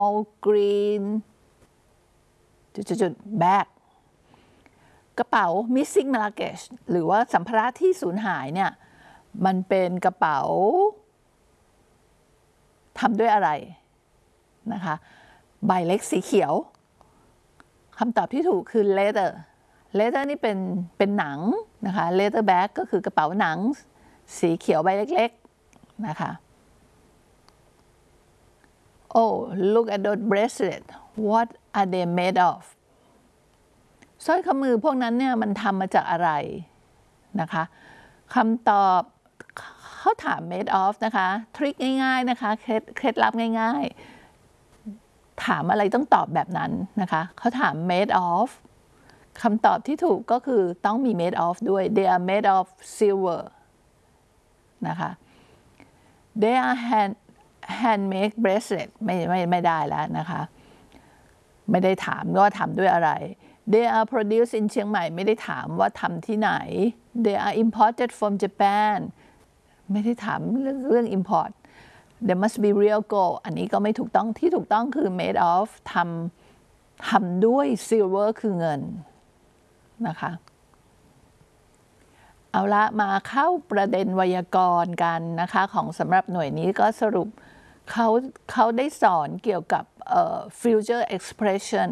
all green จุด bag กระเป๋า missing luggage หรือว่าสัมภาระที่สูญหายเนี่ยมันเป็นกระเป๋าทำด้วยอะไรนะคะใบเล็กสีเขียวคำตอบที่ถูกคือ leather นี่เป็นหนังนะคะ leather bag ก็คือกระเป๋าหนังสีเขียวใบเล็กๆนะคะ Oh look at those bracelet what are they made of สร้อยข้อมือพวกนั้นเนี่ยมันทำมาจากอะไรนะคะคำตอบเขาถาม made of นะคะทริคง่ายๆนะคะเคล็ดลับง่ายๆถามอะไรต้องตอบแบบนั้นนะคะเขาถาม made of คำตอบที่ถูกก็คือต้องมี made of ด้วย they are made of silver นะคะ they are handmade bracelet ไม่ได้แล้วนะคะไม่ได้ถามว่าทำด้วยอะไร they are produced in เชียงใหม่ไม่ได้ถามว่าทำที่ไหน they are imported from Japan ไม่ได้ถามเรื่อง import there must be real gold อันนี้ก็ไม่ถูกต้องที่ถูกต้องคือ made of ทำด้วย silver คือเงินนะคะเอาละมาเข้าประเด็นไวยากรณ์กันนะคะของสำหรับหน่วยนี้ก็สรุปเขาได้สอนเกี่ยวกับfuture expression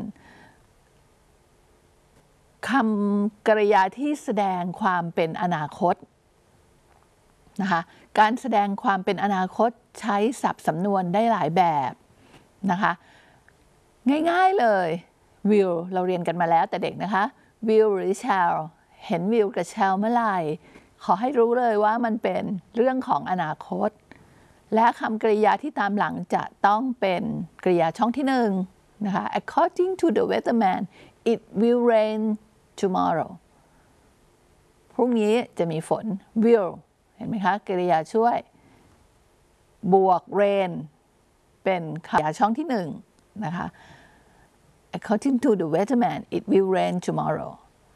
คำกริยาที่แสดงความเป็นอนาคตนะคะการแสดงความเป็นอนาคตใช้ศัพท์สำนวนได้หลายแบบนะคะง่ายๆเลย will เราเรียนกันมาแล้วแต่เด็กนะคะ will หรือ shall เห็น will กับ shall เมื่อไหร่ขอให้รู้เลยว่ามันเป็นเรื่องของอนาคตและคำกริยาที่ตามหลังจะต้องเป็นกริยาช่องที่หนึ่งนะคะ according to the weatherman it will rain tomorrow พรุ่งนี้จะมีฝน will เห็นไหมคะกริยาช่วยบวก rain เป็นกริยาช่องที่หนึ่งนะคะ according to the weatherman it will rain tomorrow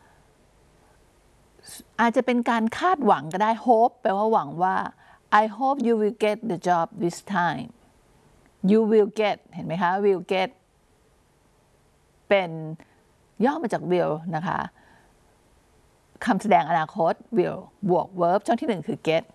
อาจจะเป็นการคาดหวังก็ได้ hope แปลว่าหวังว่าI hope you will get the job this time. You will get เห็นไหมคะ will get เป็นย่อมาจาก will นะคะคำแสดงอนาคต will บวก verb ช่องที่หนึ่งคือ get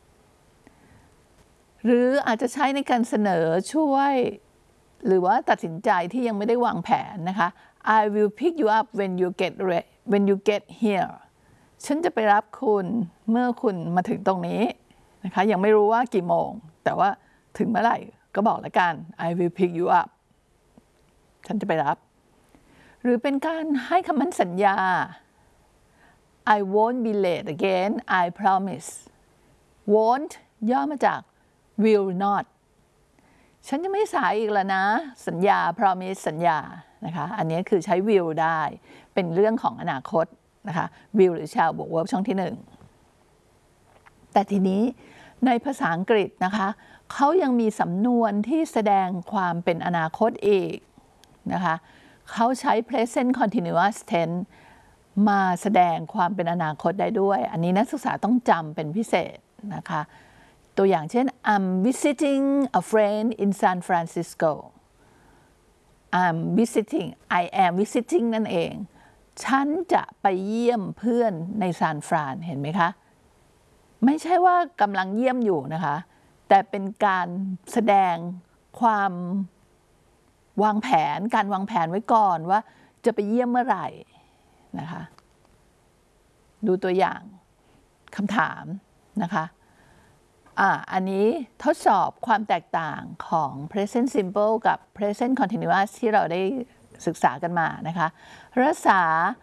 หรืออาจจะใช้ในการเสนอช่วยหรือว่าตัดสินใจที่ยังไม่ได้วางแผนนะคะ I will pick you up when you get here. ฉันจะไปรับคุณเมื่อคุณมาถึงตรงนี้นะคะยังไม่รู้ว่ากี่โมงแต่ว่าถึงเมื่อไหร่ก็บอกแล้วกัน I will pick you up ฉันจะไปรับหรือเป็นการให้คำมั่นสัญญา I won't be late again I promise won't ย่อมาจาก will not ฉันจะไม่สายอีกแล้วนะสัญญา promise สัญญานะคะอันนี้คือใช้ will ได้เป็นเรื่องของอนาคตนะคะ will หรือ shall บวก verb ช่องที่หนึ่งแต่ทีนี้ในภาษาอังกฤษนะคะเขายังมีสำนวนที่แสดงความเป็นอนาคตอีกนะคะเขาใช้ present continuous tense มาแสดงความเป็นอนาคตได้ด้วยอันนี้นักศึกษาต้องจำเป็นพิเศษนะคะตัวอย่างเช่น I'm visiting a friend in San Francisco I am visiting นั่นเองฉันจะไปเยี่ยมเพื่อนในซานฟรานเห็นไหมคะไม่ใช่ว่ากำลังเยี่ยมอยู่นะคะแต่เป็นการแสดงความวางแผนการวางแผนไว้ก่อนว่าจะไปเยี่ยมเมื่อไหร่นะคะดูตัวอย่างคำถามนะคะอันนี้ทดสอบความแตกต่างของ present simple กับ present continuous ที่เราได้ศึกษากันมานะคะรักษา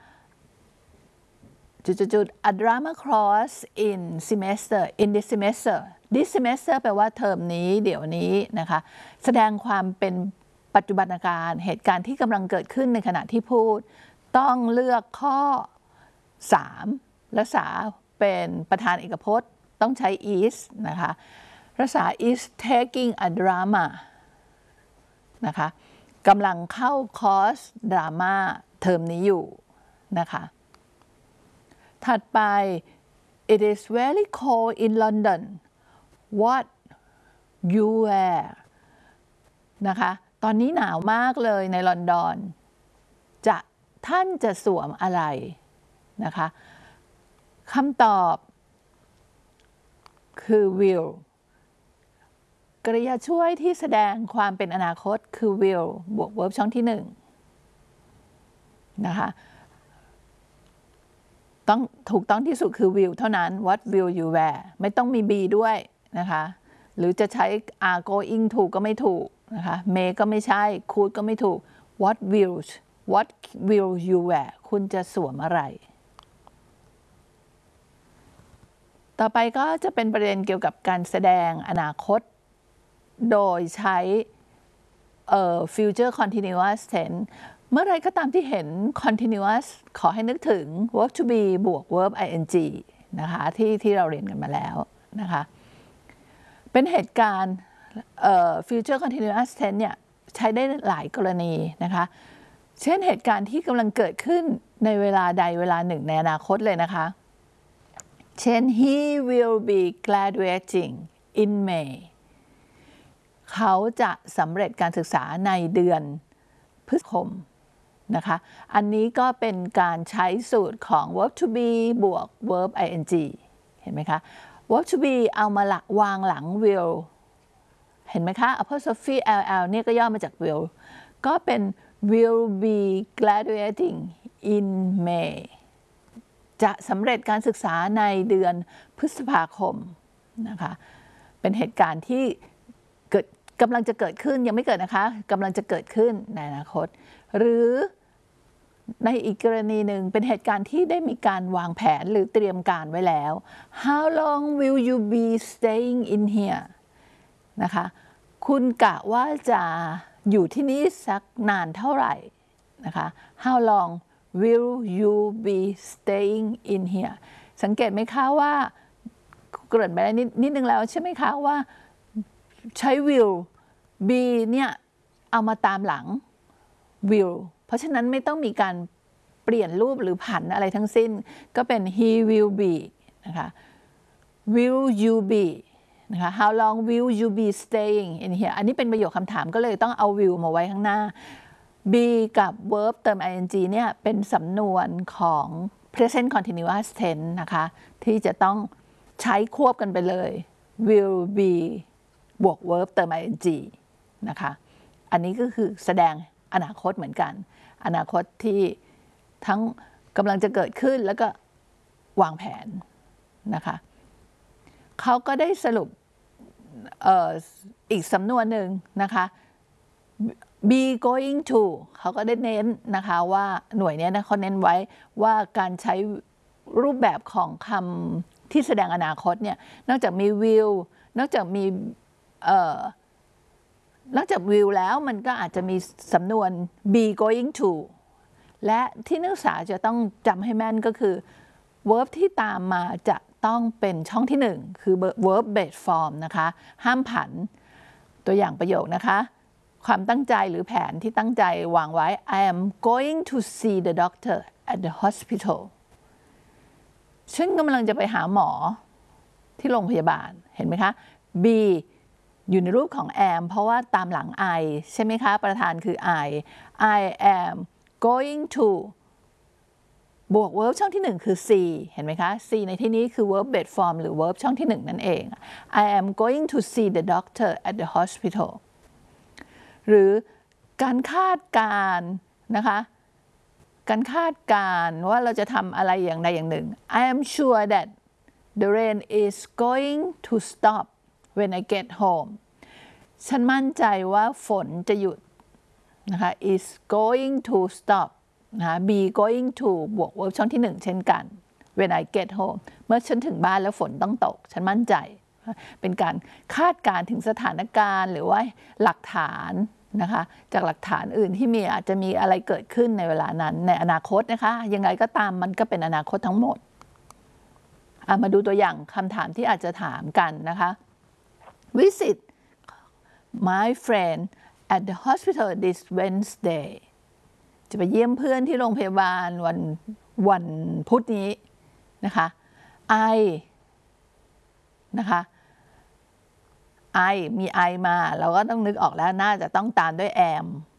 a drama clause in this semester แปลว่าเทอมนี้เดี๋ยวนี้นะคะแสดงความเป็นปัจจุบันการเหตุการณ์ที่กำลังเกิดขึ้นในขณะที่พูดต้องเลือกข้อ3รักษาเป็นประธานเอกพจน์ต้องใช้ is นะคะรักษา is taking a drama นะคะกำลังเข้าคอร์สดราม่าเทอมนี้อยู่นะคะถัดไป it is very cold in London what you wear นะคะตอนนี้หนาวมากเลยในลอนดอนท่านจะสวมอะไรนะคะคำตอบคือ will กริยาช่วยที่แสดงความเป็นอนาคตคือ will บวก verb ช่องที่1นะคะต้องถูกต้องที่สุดคือ will เท่านั้น what will you wear ไม่ต้องมี be ด้วยนะคะหรือจะใช้ are going to ก็ไม่ถูกนะคะ may ก็ไม่ใช่ could ก็ไม่ถูก what will you wear คุณจะสวมอะไรต่อไปก็จะเป็นประเด็นเกี่ยวกับการแสดงอนาคตโดยใช้future continuous tense เมื่อไรก็ตามที่เห็น continuous ขอให้นึกถึง verb to be บวก verb ing นะคะที่เราเรียนกันมาแล้วนะคะเป็นเหตุการณ์ future continuous tense เนี่ยใช้ได้หลายกรณีนะคะเช่นเหตุการณ์ที่กำลังเกิดขึ้นในเวลาใดเวลาหนึ่งในอนาคตเลยนะคะเช่น he will be graduating in May เขาจะสำเร็จการศึกษาในเดือนพฤษภาคมนะคะอันนี้ก็เป็นการใช้สูตรของ verb to be บวก verb ing เห็นไหมคะ verb to be เอามาวางหลัง will เห็นไหมคะ apostrophe ll เนี่ยก็ย่อมาจาก will ก็เป็น will be graduating in May จะสำเร็จการศึกษาในเดือนพฤษภาคมนะคะเป็นเหตุการณ์ที่กำลังจะเกิดขึ้นยังไม่เกิดนะคะกำลังจะเกิดขึ้นในอนาคตหรือในอีกกรณีหนึ่งเป็นเหตุการณ์ที่ได้มีการวางแผนหรือเตรียมการไว้แล้ว How long will you be staying in here นะคะคุณกะว่าจะอยู่ที่นี่สักนานเท่าไหร่นะคะ How long will you be staying in here สังเกตไหมคะว่าเกริ่นไปแล้วนิดนึงแล้วใช่ไหมคะว่าใช้ will be เนี่ยเอามาตามหลัง will เพราะฉะนั้นไม่ต้องมีการเปลี่ยนรูปหรือผันอะไรทั้งสิ้นก็เป็น he will be นะคะ will you be นะคะ how long will you be staying in here อันนี้เป็นประโยคคำถามก็เลยต้องเอา will มาไว้ข้างหน้า be กับ verb เติม ing เนี่ยเป็นสำนวนของ present continuous tense นะคะที่จะต้องใช้ควบกันไปเลย will be บวก verb เติม ing นะคะอันนี้ก็คือแสดงอนาคตเหมือนกันอนาคตที่ทั้งกำลังจะเกิดขึ้นแล้วก็วางแผนนะคะเขาก็ได้สรุปอีกสำนวนหนึ่งนะคะ be going to เขาก็ได้เน้นนะคะว่าหน่วยนี้นะเขาเน้นไว้ว่าการใช้รูปแบบของคำที่แสดงอนาคตเนี่ยนอกจากมี will นอกจากมีนอกจาก will แล้วมันก็อาจจะมีสำนวน be going to และที่นักศึกษาจะต้องจำให้แม่นก็คือ verb ที่ตามมาจะต้องเป็นช่องที่1คือ verb base form นะคะห้ามผันตัวอย่างประโยคนะคะความตั้งใจหรือแผนที่ตั้งใจวางไว้ I am going to see the doctor at the hospital ฉันกำลังจะไปหาหมอที่โรงพยาบาลเห็นไหมคะ be อยู่ในรูปของ am เพราะว่าตามหลัง I ใช่ไหมคะประธานคือ I am going to บวก verb ช่องที่1คือ see เห็นไหมคะ see ในที่นี้คือ verb base form หรือ verb ช่องที่1นั่นเอง I am going to see the doctor at the hospital หรือการคาดการณ์นะคะการคาดการณ์ว่าเราจะทำอะไรอย่างใดอย่างหนึ่ง I am sure that the rain is going to stop when I get home ฉันมั่นใจว่าฝนจะหยุดนะคะ is going to stop นะคะ be going to บวก verb ช่องที่1เช่นกัน when I get home เมื่อฉันถึงบ้านแล้วฝนต้องตกฉันมั่นใจเป็นการคาดการณ์ถึงสถานการณ์หรือว่าหลักฐานนะคะจากหลักฐานอื่นที่มีอาจจะมีอะไรเกิดขึ้นในเวลานั้นในอนาคตนะคะยังไงก็ตามมันก็เป็นอนาคตทั้งหมดมาดูตัวอย่างคำถามที่อาจจะถามกันนะคะ Visit my friend at the hospital this Wednesday จะไปเยี่ยมเพื่อนที่โรงพยาบาลวันพุธนี้นะคะ I นะคะ I มี I มาเราก็ต้องนึกออกแล้วน่าจะต้องตามด้วย am